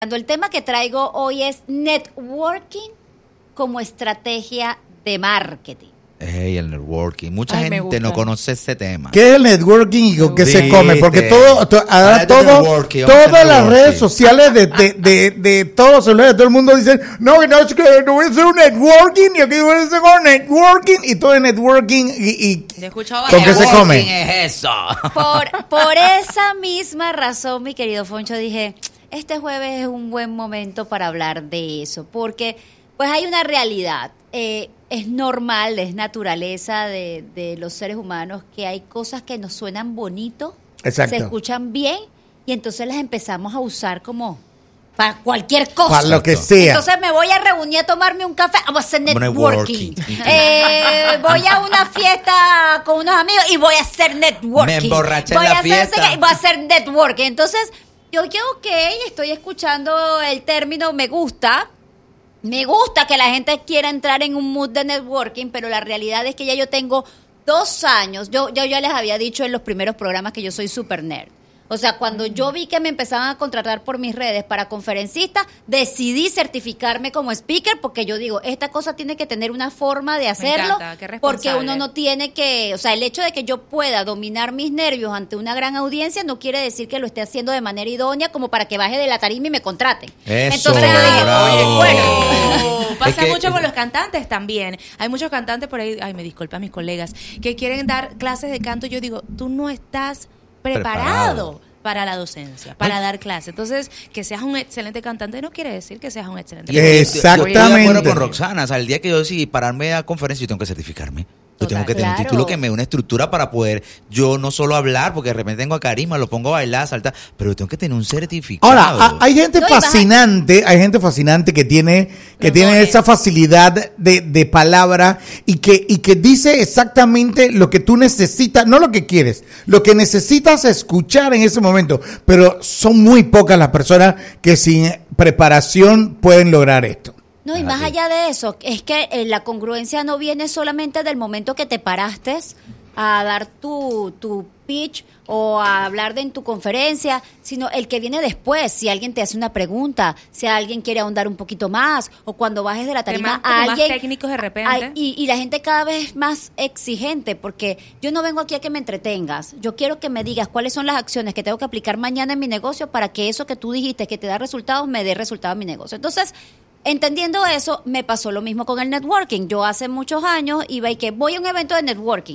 El tema que traigo hoy es networking como estrategia de marketing. Hey, el networking. Mucha gente no conoce ese tema. ¿Qué es el networking y con qué se come? Porque ahora todas las redes sociales de todos los celulares, todo el mundo dice, no es que no voy a hacer un networking y aquí voy a hacer un networking y todo es networking y ¿con qué se come? Es eso. Por esa misma razón, mi querido Foncho, dije, este jueves es un buen momento para hablar de eso, porque pues hay una realidad. Es normal, es naturaleza de los seres humanos que hay cosas que nos suenan bonito, exacto, se escuchan bien y entonces las empezamos a usar como para cualquier cosa. Para lo que sea. Entonces me voy a reunir a tomarme un café, voy a hacer networking. Voy a una fiesta con unos amigos y voy a hacer networking. Me emborraché en la fiesta. Y voy a hacer networking. Entonces yo estoy escuchando el término, me gusta que la gente quiera entrar en un mood de networking, pero la realidad es que ya yo tengo 2 años. Yo ya les había dicho en los primeros programas que yo soy super nerd. O sea, cuando yo vi que me empezaban a contratar por mis redes para conferencistas, decidí certificarme como speaker porque yo digo, esta cosa tiene que tener una forma de hacerlo, porque uno no tiene que, o sea, el hecho de que yo pueda dominar mis nervios ante una gran audiencia no quiere decir que lo esté haciendo de manera idónea como para que baje de la tarima y me contraten. Eso, entonces yo dije, bueno. Pasa mucho con los cantantes también. Hay muchos cantantes por ahí, me disculpan mis colegas, que quieren dar clases de canto. Yo digo, tú no estás preparado para la docencia, para dar clases. Entonces, que seas un excelente cantante no quiere decir que seas un excelente cantante. Exactamente. Yo estoy de acuerdo con Roxana. O sea, el día que yo decidí pararme a conferencia, yo tengo que certificarme. Yo tengo que tener un título que me dé una estructura para poder yo no solo hablar, porque de repente tengo a carisma, lo pongo a bailar, saltar, pero yo tengo que tener un certificado. Ahora, hay gente fascinante que tiene esa facilidad de palabra y que dice exactamente lo que tú necesitas, no lo que quieres, lo que necesitas escuchar en ese momento, pero son muy pocas las personas que sin preparación pueden lograr esto. No, y más allá de eso, es que la congruencia no viene solamente del momento que te paraste a dar tu pitch o a hablar en tu conferencia, sino el que viene después. Si alguien te hace una pregunta, si alguien quiere ahondar un poquito más, o cuando bajes de la tarima a alguien... más técnicos de repente. Y la gente cada vez es más exigente, porque yo no vengo aquí a que me entretengas. Yo quiero que me digas cuáles son las acciones que tengo que aplicar mañana en mi negocio para que eso que tú dijiste que te da resultados, me dé resultados en mi negocio. Entonces... entendiendo eso, me pasó lo mismo con el networking. Yo hace muchos años iba y que voy a un evento de networking,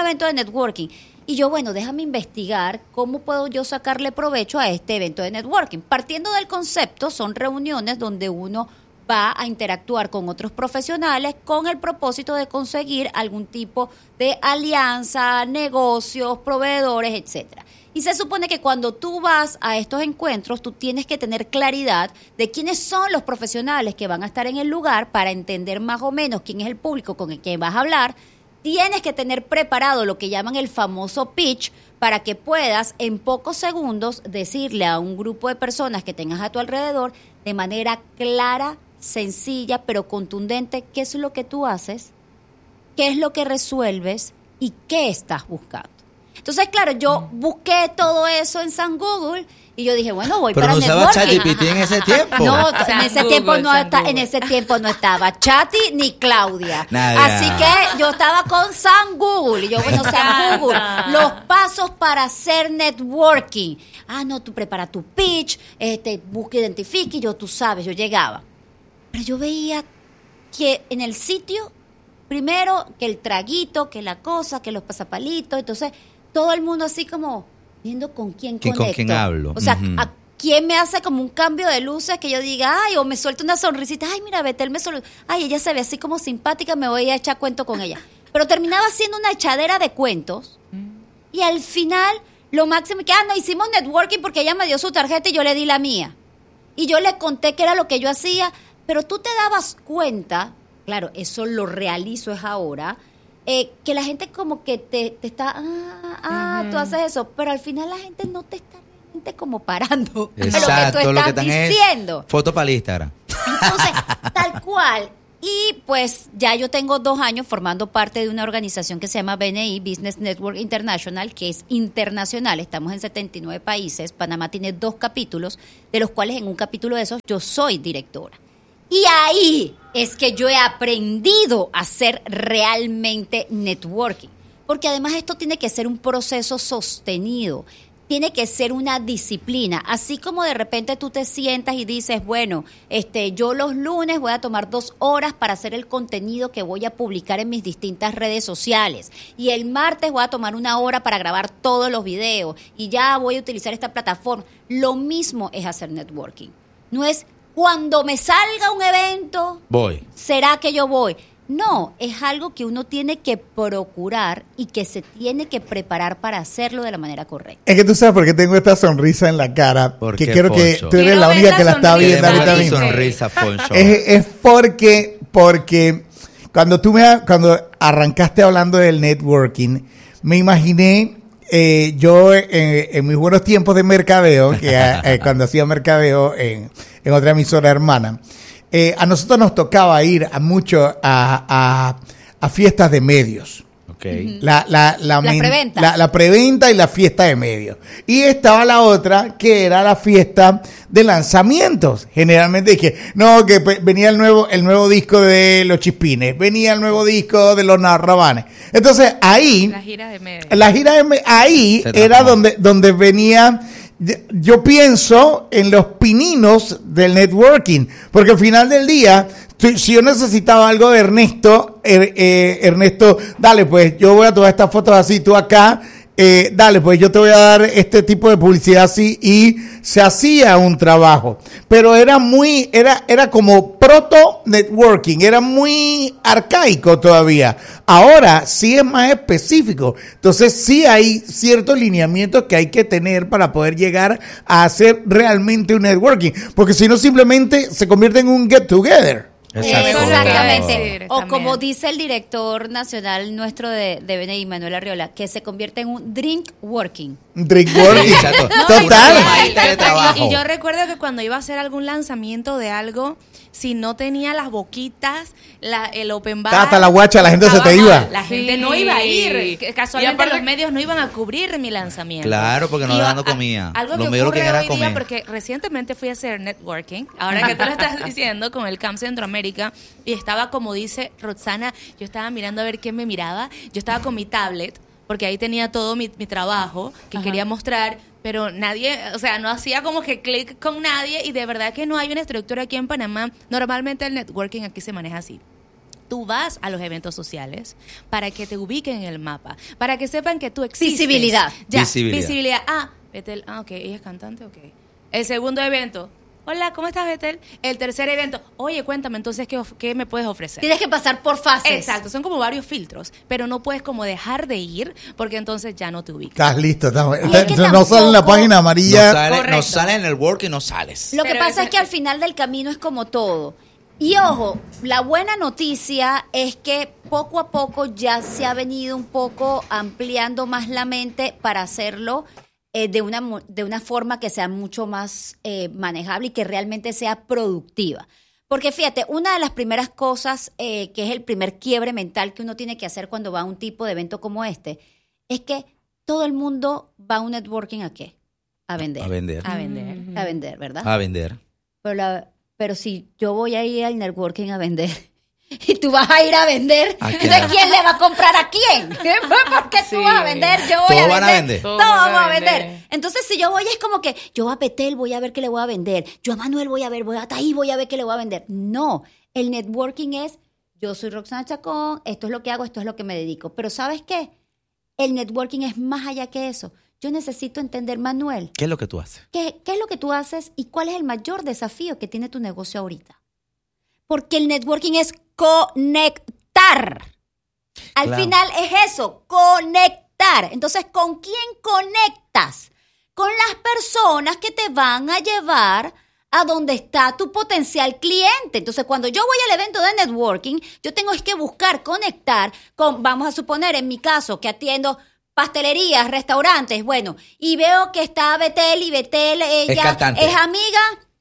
y yo, bueno, déjame investigar cómo puedo yo sacarle provecho a este evento de networking. Partiendo del concepto, son reuniones donde uno va a interactuar con otros profesionales con el propósito de conseguir algún tipo de alianza, negocios, proveedores, etcétera. Y se supone que cuando tú vas a estos encuentros, tú tienes que tener claridad de quiénes son los profesionales que van a estar en el lugar para entender más o menos quién es el público con el que vas a hablar. Tienes que tener preparado lo que llaman el famoso pitch para que puedas en pocos segundos decirle a un grupo de personas que tengas a tu alrededor de manera clara, sencilla, pero contundente, qué es lo que tú haces, qué es lo que resuelves y qué estás buscando. Entonces, claro, yo busqué todo eso en San Google y yo dije, bueno, voy para networking. Pero no usaba ChatGPT en ese tiempo. No, en ese tiempo no estaba Chati ni Claudia. Así que yo estaba con San Google y yo, bueno, San Google, los pasos para hacer networking. No, tú prepara tu pitch, busca, identifica y tú sabes, yo llegaba. Pero yo veía que en el sitio, primero, que el traguito, que la cosa, que los pasapalitos, entonces... todo el mundo así como viendo con quién conecto. ¿Con quién hablo? O sea, ¿a quién me hace como un cambio de luces que yo diga, o me suelta una sonrisita, mira, Betel me suelta, ella se ve así como simpática, me voy a echar cuento con ella. Pero terminaba siendo una echadera de cuentos y al final lo máximo que, hicimos networking porque ella me dio su tarjeta y yo le di la mía. Y yo le conté qué era lo que yo hacía, pero tú te dabas cuenta, claro, eso lo realizo es ahora, que la gente como que te está, tú haces eso, pero al final la gente no te está realmente como parando. Exacto, lo que tú estás diciendo. Foto para el Instagram. Entonces, tal cual, Y pues ya yo tengo 2 años formando parte de una organización que se llama BNI, Business Network International, que es internacional. Estamos en 79 países. Panamá tiene 2 capítulos, de los cuales en un capítulo de esos yo soy directora. Y ahí es que yo he aprendido a hacer realmente networking. Porque además esto tiene que ser un proceso sostenido. Tiene que ser una disciplina, así como de repente tú te sientas y dices, bueno, yo los lunes voy a tomar 2 horas para hacer el contenido que voy a publicar en mis distintas redes sociales y el martes voy a tomar 1 hora para grabar todos los videos y ya voy a utilizar esta plataforma. Lo mismo es hacer networking. No es cuando me salga un evento, ¿será que yo voy? No, es algo que uno tiene que procurar y que se tiene que preparar para hacerlo de la manera correcta. Es que tú sabes por qué tengo esta sonrisa en la cara. Porque quiero Poncho, que tú eres la única que la está viendo ahorita mismo. Sonrisa, Poncho. Es porque cuando arrancaste hablando del networking, me imaginé yo en mis buenos tiempos de mercadeo, que cuando hacía mercadeo en otra emisora hermana. A nosotros nos tocaba ir a fiestas de medios. Okay. La preventa y la fiesta de medios. Y estaba la otra que era la fiesta de lanzamientos. Generalmente que venía el nuevo disco de Los Chispines, venía el nuevo disco de Los Narrabanes. Entonces ahí la gira de medios. Ahí era donde venía. Yo pienso en los pininos del networking, porque al final del día, si yo necesitaba algo de Ernesto, dale, pues yo voy a tomar estas fotos así, tú acá, dale, pues yo te voy a dar este tipo de publicidad así, y se hacía un trabajo, pero era como proto networking, era muy arcaico todavía. Ahora sí es más específico, entonces sí hay ciertos lineamientos que hay que tener para poder llegar a hacer realmente un networking, porque si no simplemente se convierte en un get together. Exactamente. O como dice el director nacional nuestro de BNI, Manuel Arriola, que se convierte en un drink working. Drink working. Total. Y yo recuerdo que cuando iba a hacer algún lanzamiento de algo, si no tenía las boquitas, el open bar, hasta la guacha, la gente se te iba. La gente no iba a ir. Casualmente los medios no iban a cubrir mi lanzamiento. Claro, porque no dando comida. Algo lo que mejor ocurre que era hoy día, comer. porque recientemente fui a hacer networking, ahora que tú lo estás diciendo, con el Camp Centroamérica, y estaba, como dice Roxana, yo estaba mirando a ver quién me miraba, yo estaba con mi tablet, porque ahí tenía todo mi trabajo que quería mostrar, pero nadie, o sea, no hacía como que clic con nadie, y de verdad que no hay una estructura aquí en Panamá. Normalmente el networking aquí se maneja así. Tú vas a los eventos sociales para que te ubiquen en el mapa, para que sepan que tú existes. Visibilidad. Visibilidad. Betel, ok, ella es cantante, ok. El segundo evento, hola, ¿cómo estás, Betel? El tercer evento, oye, cuéntame entonces qué me puedes ofrecer. Tienes que pasar por fases. Exacto, son como varios filtros, pero no puedes como dejar de ir, porque entonces ya no te ubicas. Estás listo, no sale en la página amarilla. No sale en el work y no sales. Lo que pasa es que al final del camino es como todo. Y ojo, la buena noticia es que poco a poco ya se ha venido un poco ampliando más la mente para hacerlo de una forma que sea mucho más manejable y que realmente sea productiva. Porque fíjate, una de las primeras cosas que es el primer quiebre mental que uno tiene que hacer cuando va a un tipo de evento como este, es que todo el mundo va a un networking ¿a qué? A vender. A vender, ¿verdad? A vender. Pero si yo voy a ir al networking a vender y tú vas a ir a vender, ¿quién le va a comprar a quién? Porque tú vas a vender, yo voy a vender. Todos vamos a vender. Entonces, si yo voy, es como que yo a Betel voy a ver qué le voy a vender, yo a Manuel voy a Taí voy a ver qué le voy a vender. No, el networking es, yo soy Roxana Chacón, esto es lo que hago, esto es lo que me dedico. Pero ¿sabes qué? El networking es más allá que eso. Yo necesito entender, Manuel. ¿Qué es lo que tú haces? ¿Qué es lo que tú haces y cuál es el mayor desafío que tiene tu negocio ahorita? Porque el networking es conectar. Al final es eso, conectar. Entonces, ¿con quién conectas? Con las personas que te van a llevar a donde está tu potencial cliente. Entonces, cuando yo voy al evento de networking, yo tengo que buscar conectar con, vamos a suponer, en mi caso, que atiendo pastelerías, restaurantes, bueno, y veo que está Betel y Betel, ella es amiga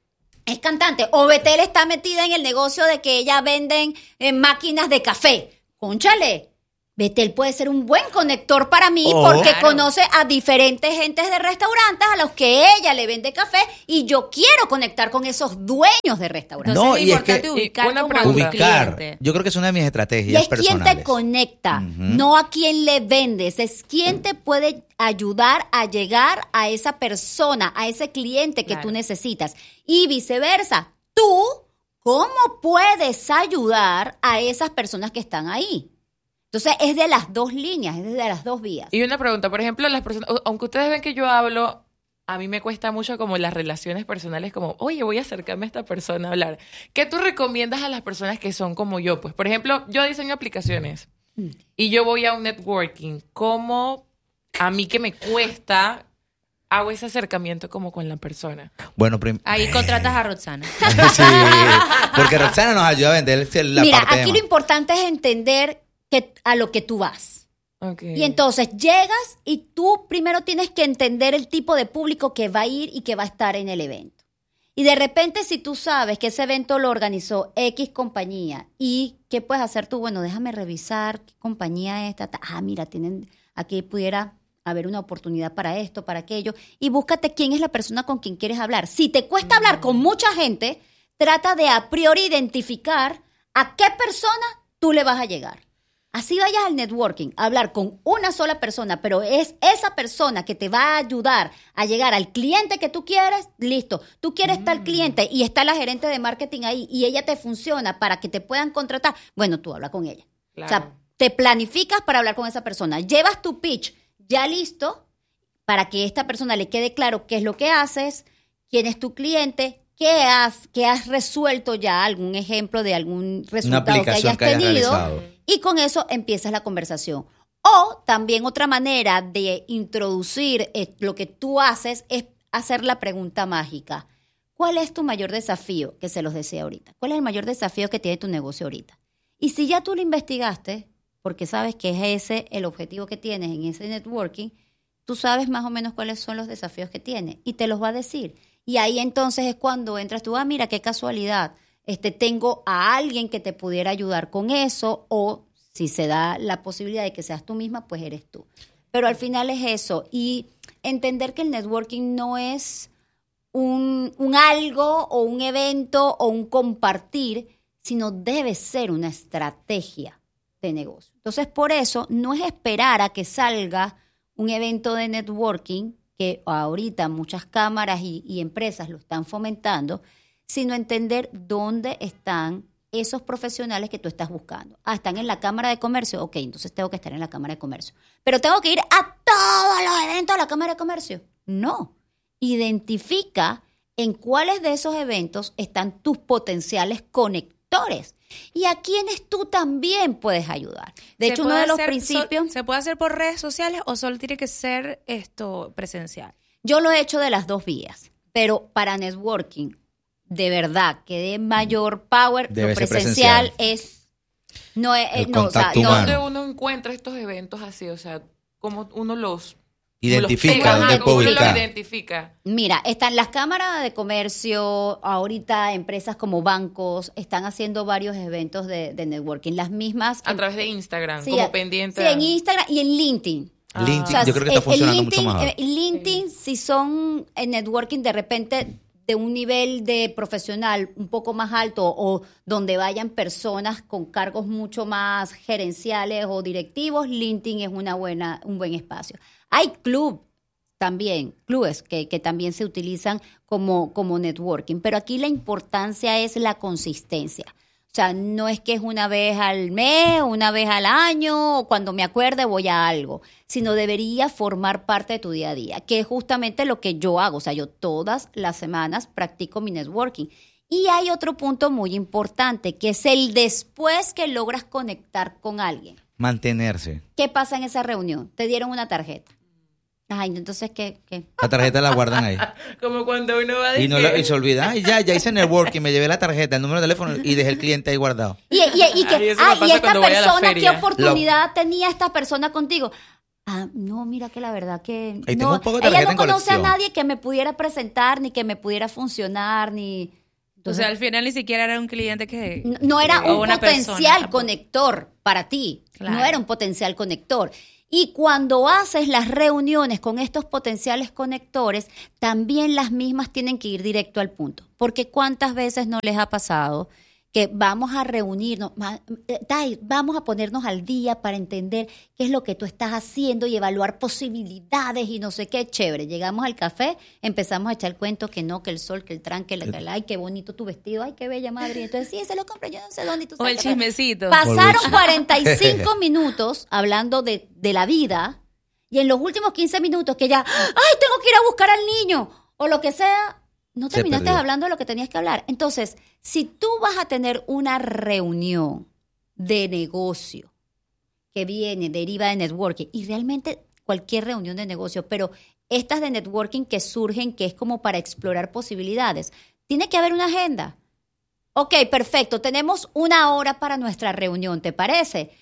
es cantante. O Betel está metida en el negocio de que ella venden máquinas de café. Cónchale, Betel puede ser un buen conector para mí porque conoce a diferentes gentes de restaurantes a los que ella le vende café y yo quiero conectar con esos dueños de restaurantes. No, Entonces, y es es que importante ubicar. cliente. Yo creo que es una de mis Y estrategias es personales. quien te conecta, no a quien le vendes, es quien te puede ayudar a llegar a esa persona, a ese cliente que tú necesitas. Y viceversa, tú, ¿cómo puedes ayudar a esas personas que están ahí? Entonces, es de las dos líneas, es de las dos vías. Y una pregunta, por ejemplo, las personas, aunque ustedes ven que yo hablo, a mí me cuesta mucho como las relaciones personales, como, oye, voy a acercarme a esta persona a hablar. ¿Qué tú recomiendas a las personas que son como yo? Pues, por ejemplo, yo diseño aplicaciones y yo voy a un networking. ¿Cómo a mí que me cuesta hago ese acercamiento como con la persona? Bueno, Ahí contratas a Roxana. sí, porque Roxana nos ayuda a vender la Mira, parte aquí lo importante es entender que a lo que tú vas. Okay. Y entonces llegas y tú primero tienes que entender el tipo de público que va a ir y que va a estar en el evento. Y de repente si tú sabes que ese evento lo organizó X compañía y ¿qué puedes hacer tú? Bueno, déjame revisar qué compañía es esta. Mira, aquí pudiera haber una oportunidad para esto, para aquello. Y búscate quién es la persona con quien quieres hablar. Si te cuesta hablar con mucha gente, trata de a priori identificar a qué persona tú le vas a llegar. Así vayas al networking, a hablar con una sola persona, pero es esa persona que te va a ayudar a llegar al cliente que tú quieres, listo. Tú quieres tal cliente y está la gerente de marketing ahí y ella te funciona para que te puedan contratar. Bueno, tú habla con ella. Claro. O sea, te planificas para hablar con esa persona. Llevas tu pitch ya listo para que esta persona le quede claro qué es lo que haces, quién es tu cliente, qué has resuelto ya, algún ejemplo de algún resultado que hayas tenido. Y con eso empiezas la conversación. O también otra manera de introducir lo que tú haces es hacer la pregunta mágica. ¿Cuál es tu mayor desafío? Que se los decía ahorita. ¿Cuál es el mayor desafío que tiene tu negocio ahorita? Y si ya tú lo investigaste, porque sabes que es ese el objetivo que tienes en ese networking, tú sabes más o menos cuáles son los desafíos que tiene y te los va a decir. Y ahí entonces es cuando entras tú, mira, qué casualidad. Tengo a alguien que te pudiera ayudar con eso, o si se da la posibilidad de que seas tú misma, pues eres tú. Pero al final es eso. Y entender que el networking no es un algo o un evento o un compartir, sino debe ser una estrategia de negocio. Entonces, por eso, no es esperar a que salga un evento de networking, que ahorita muchas cámaras y empresas lo están fomentando, sino entender dónde están esos profesionales que tú estás buscando. Están en la Cámara de Comercio. Ok, entonces tengo que estar en la Cámara de Comercio. Pero tengo que ir a todos los eventos de la Cámara de Comercio. No. Identifica en cuáles de esos eventos están tus potenciales conectores y a quienes tú también puedes ayudar. De hecho, uno de los principios... ¿Se puede hacer por redes sociales o solo tiene que ser presencial? Yo lo he hecho de las dos vías, pero para networking, de verdad, que de mayor power, Debe lo ser presencial presencial. ¿Dónde uno encuentra estos eventos así? O sea, ¿cómo uno los identifica? ¿Dónde ¿Cómo uno los publica? identifica? Mira, están las cámaras de comercio, ahorita empresas como bancos están haciendo varios eventos de networking. Las mismas... A través de Instagram, Sí, como pendiente. Sí, en Instagram y en LinkedIn. LinkedIn, O sea, yo creo que está funcionando LinkedIn, mucho mejor. LinkedIn, si son en networking de repente de un nivel de profesional un poco más alto o donde vayan personas con cargos mucho más gerenciales o directivos, LinkedIn es un buen espacio. Hay clubes que también se utilizan como networking, pero aquí la importancia es la consistencia. O sea, no es que es una vez al mes, una vez al año, o cuando me acuerde voy a algo, sino debería formar parte de tu día a día, que es justamente lo que yo hago. O sea, yo todas las semanas practico mi networking. Y hay otro punto muy importante, que es el después que logras conectar con alguien. Mantenerse. ¿Qué pasa en esa reunión? Te dieron una tarjeta. Ay, entonces, ¿qué? La tarjeta la guardan ahí. Como cuando uno va Y se olvida. Ay, ya hice networking, me llevé la tarjeta, el número de teléfono y dejé el cliente ahí guardado. Y eso me pasa esta cuando voy a la persona, ¿qué feria. oportunidad tenía esta persona contigo? No, mira que la verdad que Ahí tengo no, un poco de ella tarjeta no en conoce a colección. nadie que me pudiera presentar, ni que me pudiera funcionar, ni... Entonces, al final ni siquiera era un cliente que... No era un potencial persona, conector para ti. Claro. No era un potencial conector. Y cuando haces las reuniones con estos potenciales conectores, también las mismas tienen que ir directo al punto. Porque ¿cuántas veces no les ha pasado que vamos a reunirnos, vamos a ponernos al día para entender qué es lo que tú estás haciendo y evaluar posibilidades y no sé qué? Chévere. Llegamos al café, empezamos a echar el cuento que no, que el sol, que el tranque, ay, qué bonito tu vestido, ay, qué bella madre. Entonces, sí, se lo compré, yo no sé dónde. ¿Tú o el chismecito. Pasaron 45 minutos hablando de la vida y en los últimos 15 minutos que ya, ay, tengo que ir a buscar al niño o lo que sea, no terminaste hablando de lo que tenías que hablar. Entonces, si tú vas a tener una reunión de negocio que deriva de networking, y realmente cualquier reunión de negocio, pero estas de networking que surgen, que es como para explorar posibilidades, tiene que haber una agenda. Ok, perfecto, tenemos 1 hora para nuestra reunión, ¿te parece?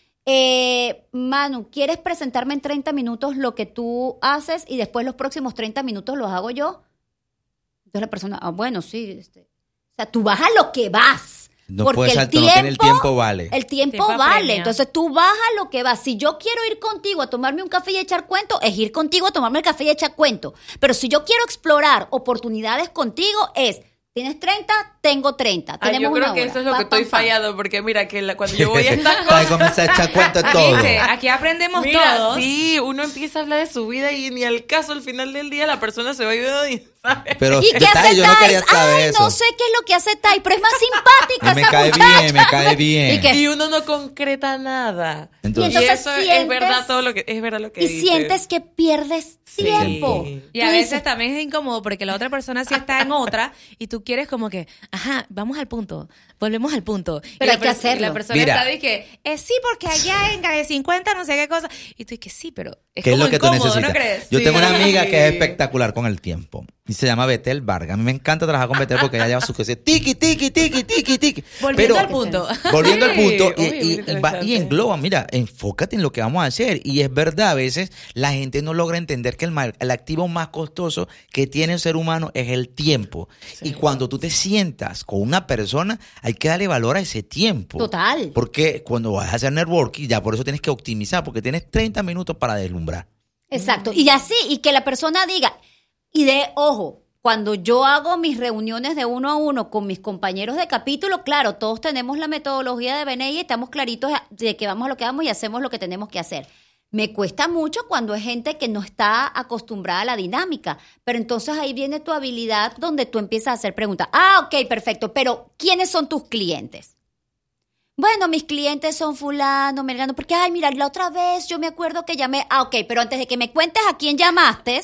Manu, ¿quieres presentarme en 30 minutos lo que tú haces y después los próximos 30 minutos los hago yo? Entonces la persona, bueno, sí. O sea, tú vas a lo que vas. No porque puedes el tiempo vale. El tiempo vale. Entonces tú vas a lo que vas. Si yo quiero ir contigo a tomarme un café y echar cuento, es ir contigo a tomarme el café y echar cuento. Pero si yo quiero explorar oportunidades contigo, ¿tienes 30? Tengo 30. Tenemos yo creo una que hora. eso es lo que estoy fallado, porque mira, que cuando yo voy a estas cosas... comienza a echar cuenta de todo. Aquí aprendemos Mira, todos. sí, uno empieza a hablar de su vida y ni al caso, al final del día, la persona se va ayudando y sabe. Pero, ¿Y qué hace yo no quería Tai? saber Ay, eso. no sé qué es lo que hace Tai, pero es más simpática Me esa cae muchacha. bien, me cae bien. ¿Y qué? Y uno no concreta nada. Entonces- Y entonces eso es sientes- verdad todo lo que es verdad lo que Y dices. sientes que pierdes Sí. tiempo. Y a veces también es incómodo porque la otra persona sí está en otra y tú quieres como que, ajá, vamos al punto, volvemos al punto. Pero y hay que hacerlo. Y la persona Mira. está y que, sí, porque allá en Calle 50 no sé qué cosa. Y tú dices, sí, pero es ¿Qué es como lo que tú incómodo, necesitas? ¿no crees? Yo Sí. tengo una amiga que es espectacular con el tiempo. Y se llama Betel Vargas. A mí me encanta trabajar con Betel porque ella lleva su cosas tiki, tiki, tiki, tiki, tiki. Volviendo Pero- al punto. Volviendo al punto, Uy, muy y interesante. engloba, mira, enfócate en lo que vamos a hacer. Y es verdad, a veces la gente no logra entender que el activo más costoso que tiene el ser humano es el tiempo. Y cuando tú te sientas con una persona, hay que darle valor a ese tiempo. Total. Porque cuando vas a hacer networking, ya por eso tienes que optimizar, porque tienes 30 minutos para deslumbrar. Exacto. Y así, y que la persona diga, ojo, cuando yo hago mis reuniones de 1 a 1 con mis compañeros de capítulo, claro, todos tenemos la metodología de BNI y estamos claritos de que vamos a lo que vamos y hacemos lo que tenemos que hacer. Me cuesta mucho cuando es gente que no está acostumbrada a la dinámica, pero entonces ahí viene tu habilidad donde tú empiezas a hacer preguntas. Ok, perfecto, pero ¿quiénes son tus clientes? Bueno, mis clientes son fulano, mergano, porque, ay, mira, la otra vez yo me acuerdo que llamé, ok, pero antes de que me cuentes a quién llamaste,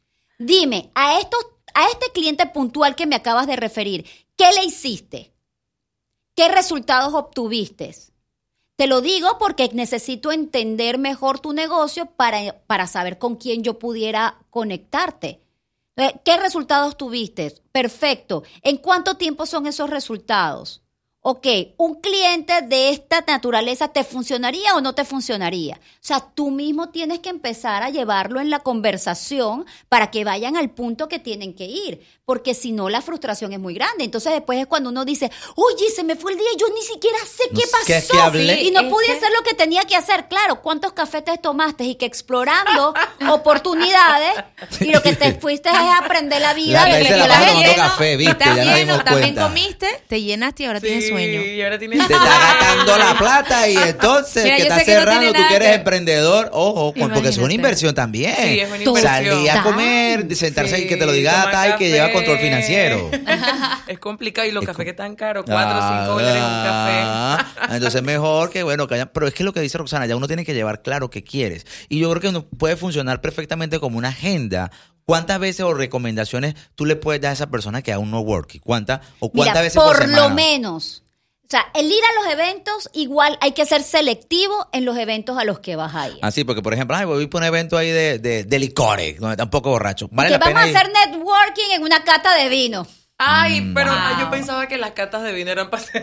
dime, a este cliente puntual que me acabas de referir, ¿qué le hiciste? ¿Qué resultados obtuviste? Te lo digo porque necesito entender mejor tu negocio para saber con quién yo pudiera conectarte. ¿Qué resultados tuviste? Perfecto. ¿En cuánto tiempo son esos resultados? Ok, ¿un cliente de esta naturaleza te funcionaría o no te funcionaría? O sea, tú mismo tienes que empezar a llevarlo en la conversación para que vayan al punto que tienen que ir, porque si no la frustración es muy grande. Entonces después es cuando uno dice, oye, se me fue el día y yo ni siquiera sé qué pasó. ¿Qué hablé? Y no pude hacer lo que tenía que hacer. Claro, ¿cuántos cafés te tomaste? Y que explorando oportunidades y lo que te fuiste es a aprender la vida. La de vez que se la la pasó gente- tomando café, ¿viste? Estás Ya nos lleno, dimos también cuenta. comiste, te llenaste y ahora tienes sueño. Y ahora tienes... Te está gastando la plata y entonces Mira, que yo estás sé que no cerrando, tiene tú nada que eres que- emprendedor, ojo, porque es una Imagínate. inversión también. Sí, es una inversión. Salir a comer, sentarse y que te lo diga tomar Tai que café. lleva control financiero. Es complicado y los cafés que están caros, 4 o 5 dólares un café. Entonces mejor que bueno, pero es que lo que dice Roxana, ya uno tiene que llevar claro qué quieres. Y yo creo que uno puede funcionar perfectamente como una agenda. ¿Cuántas veces o recomendaciones tú le puedes dar a esa persona que aún no work? ¿Cuántas Mira, veces por por semana? lo menos. O sea, el ir a los eventos, igual hay que ser selectivo en los eventos a los que vas a ir. Así, porque por ejemplo, voy a un evento ahí de licores, donde está un poco borracho. Vale que la pena vamos a ir? hacer networking en una cata de vino. Ay, pero Wow. yo pensaba que las catas de vino eran para hacer...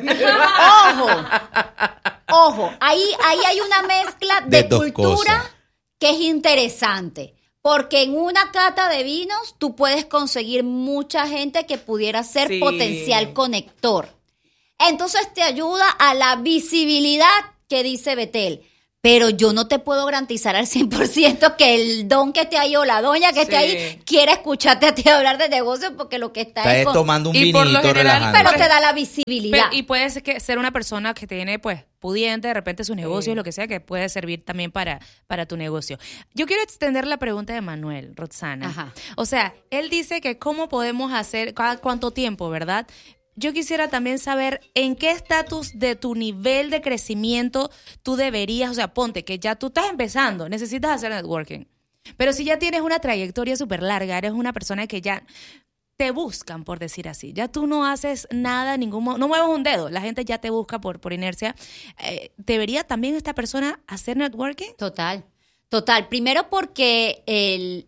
Ojo, ahí hay una mezcla de De dos cultura cosas. que es interesante. Porque en una cata de vinos tú puedes conseguir mucha gente que pudiera ser Sí. potencial conector. Entonces te ayuda a la visibilidad que dice Betel. Pero yo no te puedo garantizar al 100% que el don que esté ahí o la doña que esté ahí quiera escucharte a ti hablar de negocios porque lo que está Estás tomando un Y por lo vinito general, relajando. pero te da la visibilidad. Y puede ser una persona que tiene, pues, pudiente, de repente sus negocios, lo que sea, que puede servir también para tu negocio. Yo quiero extender la pregunta de Manuel, Roxana. Ajá. O sea, él dice que cómo podemos hacer, cada cuánto tiempo, ¿verdad? Yo quisiera también saber en qué estatus de tu nivel de crecimiento tú deberías, o sea, ponte que ya tú estás empezando, necesitas hacer networking. Pero si ya tienes una trayectoria súper larga, eres una persona que ya te buscan, por decir así. Ya tú no haces nada, no mueves un dedo. La gente ya te busca por inercia. ¿Debería también esta persona hacer networking? Total. Primero porque el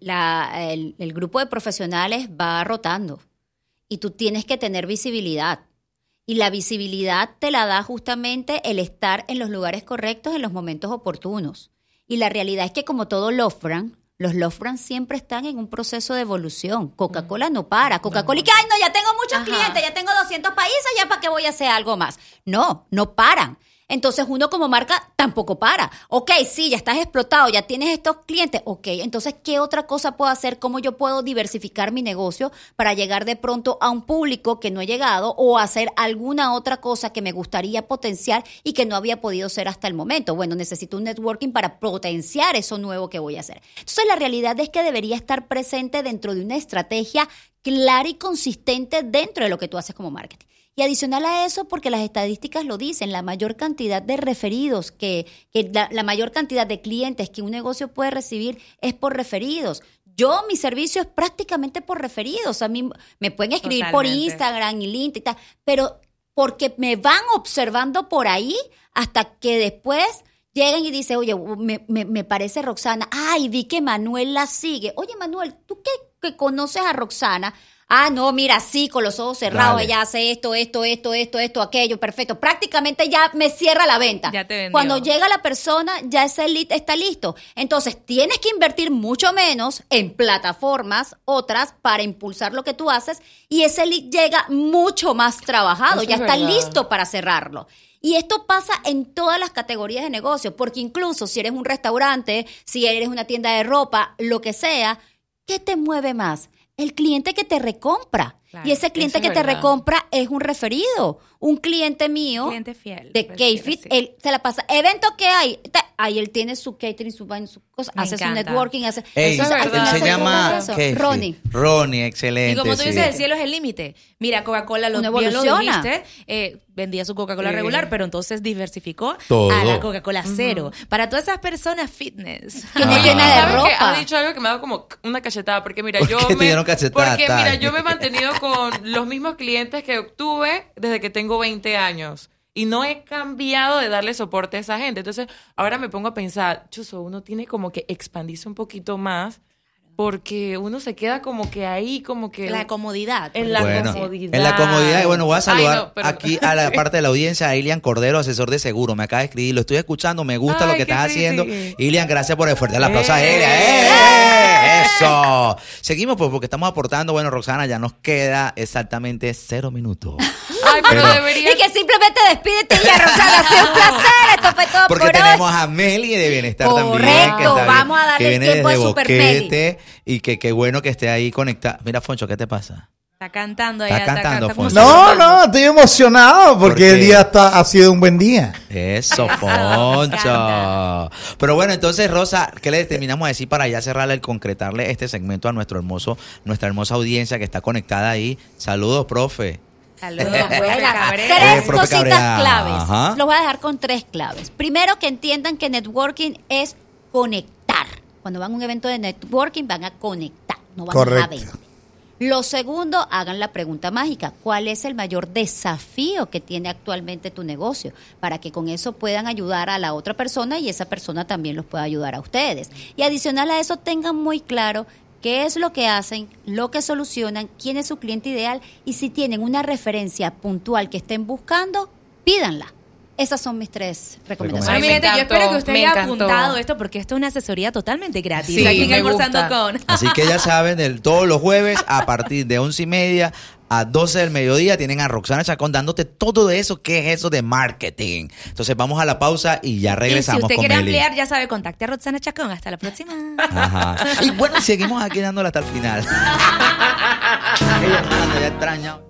grupo de profesionales va rotando y tú tienes que tener visibilidad. Y la visibilidad te la da justamente el estar en los lugares correctos en los momentos oportunos. Y la realidad es que como todo love brand, los love brands siempre están en un proceso de evolución. Coca-Cola no para. Coca-Cola y que, ay, no, ya tengo muchos clientes, ya tengo 200 países, ya para qué voy a hacer algo más. No paran. Entonces uno como marca tampoco para. Ok, sí, ya estás explotado, ya tienes estos clientes. Ok, entonces, ¿qué otra cosa puedo hacer? ¿Cómo yo puedo diversificar mi negocio para llegar de pronto a un público que no he llegado o hacer alguna otra cosa que me gustaría potenciar y que no había podido ser hasta el momento? Bueno, necesito un networking para potenciar eso nuevo que voy a hacer. Entonces, la realidad es que debería estar presente dentro de una estrategia clara y consistente dentro de lo que tú haces como marketing. Y adicional a eso, porque las estadísticas lo dicen, la mayor cantidad de referidos, la mayor cantidad de clientes que un negocio puede recibir es por referidos. Mi servicio es prácticamente por referidos. A mí me pueden escribir por Instagram y LinkedIn y tal, pero porque me van observando por ahí hasta que después llegan y dicen, oye, me parece Roxana. Ay, vi que Manuel la sigue. Oye, Manuel, ¿tú que conoces a Roxana? Ah, no, mira, sí, con los ojos cerrados, Dale. ella hace esto, aquello, perfecto. Prácticamente ya me cierra la venta. Ya te vendió. Cuando llega la persona, ya ese lead está listo. Entonces, tienes que invertir mucho menos en plataformas otras para impulsar lo que tú haces y ese lead llega mucho más trabajado, Eso ya es está verdad. listo para cerrarlo. Y esto pasa en todas las categorías de negocio, porque incluso si eres un restaurante, si eres una tienda de ropa, lo que sea, ¿qué te mueve más? El cliente que te recompra. Claro, y ese cliente eso que es te verdad. recompra es un referido. Un cliente mío Cliente fiel. de K-Fit, él se la pasa. Evento que hay, ahí él tiene su catering, su baño, su cosa, Me hace su encanta. networking, hace. Ey, Eso es Entonces, al verdad. final él se fue todo llama eso. Kefi. Ronnie. Ronnie, excelente. Y como tú sí. dices, el cielo es el límite. Mira, Coca-Cola Uno bien lo evoluciona. dijiste, vendía su Coca-Cola Sí. regular, pero entonces diversificó Todo. a la Coca-Cola cero. Para todas esas personas fitness. Que no Ah. llena de ¿Sabes qué? ropa. Ha dicho algo que me ha dado como una cachetada, porque mira, ¿Por yo qué te dieron cachetada, porque Tai? mira, yo me he mantenido con los mismos clientes que obtuve desde que tengo 20 años. Y no he cambiado de darle soporte a esa gente. Entonces, ahora me pongo a pensar, chuzo, uno tiene como que expandirse un poquito más porque uno se queda como que ahí, como que... La comodidad. En la Bueno, comodidad. en la comodidad. Y bueno, voy a saludar Ay, no, pero- aquí a la parte de la audiencia, a Ilian Cordero, asesor de seguro. Me acaba de escribir, lo estoy escuchando, me gusta Ay, lo que qué estás pretty. haciendo. Ilian, gracias por el fuerte aplauso a ¡Eh! ella. ¡Eso! Seguimos pues porque estamos aportando. Bueno, Roxana, ya nos queda exactamente 0 minutos. Ay, pero Pero- debería... Y que simplemente despídete ya, Roxana. Ha sido un placer. Esto fue todo Porque por tenemos hoy. a Meli de Bienestar Correcto, también. Que está bien, vamos a darle que viene tiempo desde a Super Boquete y que qué bueno que esté ahí conectada. Mira, Foncho, ¿qué te pasa? Está cantando Está ella. cantando, como Fonso. No, celebrando. estoy emocionado ¿Por porque qué? el día ha sido un buen día. Eso, Me Foncho. encanta. Pero bueno, entonces, Rosa, ¿qué le terminamos a decir para ya cerrarle el concretarle este segmento a nuestra hermosa audiencia que está conectada ahí? Saludos, profe. Saludos, Buena. profe Cabrera. Tres profe cositas Cabrera. claves. Ajá. Los voy a dejar con 3 claves. Primero, que entiendan que networking es conectar. Cuando van a un evento de networking, van a conectar, no van a Correcto. vender. Lo segundo, hagan la pregunta mágica. ¿Cuál es el mayor desafío que tiene actualmente tu negocio? Para que con eso puedan ayudar a la otra persona y esa persona también los pueda ayudar a ustedes. Y adicional a eso, tengan muy claro qué es lo que hacen, lo que solucionan, quién es su cliente ideal y si tienen una referencia puntual que estén buscando, pídanla. Esas son mis 3 recomendaciones. Ay, mi me gente, yo encantó, espero que usted me haya encantó. apuntado esto porque esto es una asesoría totalmente gratis. Sí, aquí en me Almorzando gusta. con. Así que ya saben, todos los jueves a partir de 11:30 a 12 del mediodía tienen a Roxana Chacón dándote todo eso, qué es eso de marketing. Entonces vamos a la pausa y ya regresamos Y si usted con quiere Meli. ampliar, ya sabe, contacte a Roxana Chacón. Hasta la próxima. Ajá. Y bueno, seguimos aquí dándole hasta el final. Ella, ya extraña.